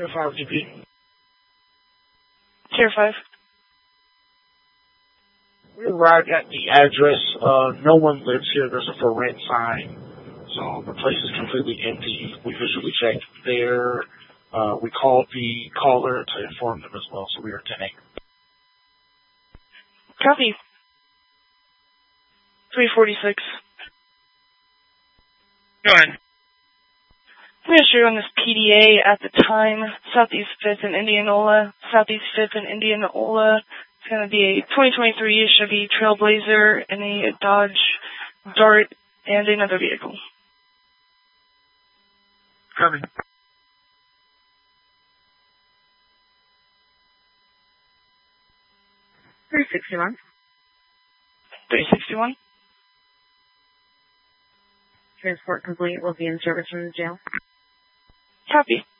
Tier 5 GP. Tier 5. We arrived at the address. No one lives here. There's a for rent sign. So the place is completely empty. We visually checked there. We called the caller to inform them as well, so we are attending. Copy. 346. Go ahead. I'm going to show you on this PDA at the time, Southeast 5th in Indianola. Southeast 5th in Indianola. It's going to be a 2023 Chevy Trailblazer and a Dodge Dart and another vehicle. Coming. 361. 361. Transport complete. Will be in service from the jail. Copy.